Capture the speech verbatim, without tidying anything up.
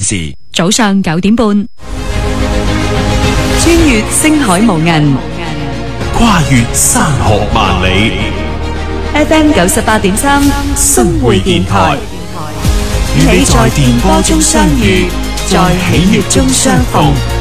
時， 早上九點半， 穿越星海無垠， 跨越山河萬里。 F M 九十八點三， 新匯電台，與你在電波中相遇，在喜悅中相逢。